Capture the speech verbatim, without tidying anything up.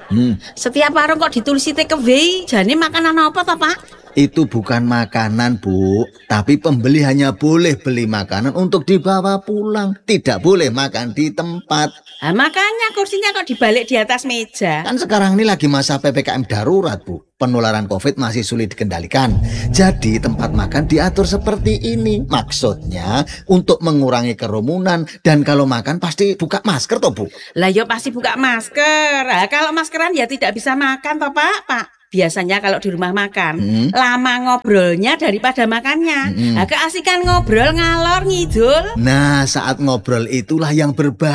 Hmm. Setiap warung kok ditulisi take away, jane makanan apa toh, Pak? Itu bukan makanan, Bu, tapi pembeli hanya boleh beli makanan untuk dibawa pulang. Tidak boleh makan di tempat. Nah, makanya kursinya kok dibalik di atas meja. Kan sekarang ini lagi masa P P K M darurat, Bu. Penularan COVID masih sulit dikendalikan. Jadi tempat makan diatur seperti ini. Maksudnya untuk mengurangi kerumunan. Dan kalau makan pasti buka masker toh, Bu. Lah yo pasti buka masker. Nah, kalau maskeran ya tidak bisa makan toh, Pak. Pak. Biasanya kalau di rumah makan, hmm. lama ngobrolnya daripada makannya. Hmm. Nah, keasikan ngobrol ngalor ngidul. Nah, saat ngobrol itulah yang berbahaya.